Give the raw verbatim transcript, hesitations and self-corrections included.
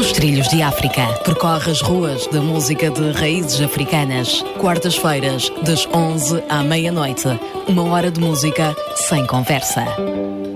pelos trilhos de África. Percorre as ruas da música de raízes africanas. Quartas-feiras, das onze à meia-noite. Uma hora de música sem conversa.